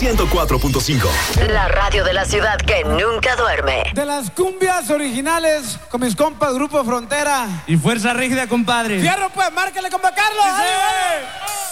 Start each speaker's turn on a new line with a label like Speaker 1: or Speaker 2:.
Speaker 1: 104.5.
Speaker 2: La radio de la ciudad que nunca duerme.
Speaker 3: De las cumbias originales con mis compas Grupo Frontera.
Speaker 4: Y Fuerza Rígida, compadre.
Speaker 3: Fierro, pues, márcale, compa Carlos.
Speaker 4: ¡Sí!